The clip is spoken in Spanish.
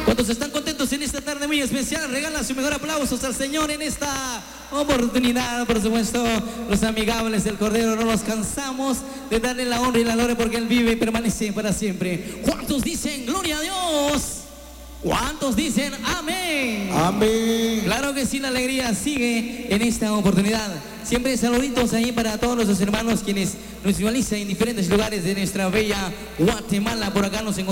¿Cuántos están contentos en esta tarde muy especial? Regala su mejor aplausos al Señor en esta oportunidad, por supuesto. Los amigables del Cordero no nos cansamos de darle la honra y la gloria porque Él vive y permanece para siempre. ¿Cuántos dicen gloria a Dios? ¿Cuántos dicen amén? Amén. Claro que sí, la alegría sigue en esta oportunidad. Siempre saluditos ahí para todos nuestros hermanos quienes nos visualizan en diferentes lugares de nuestra bella Guatemala. Por acá nos encontramos.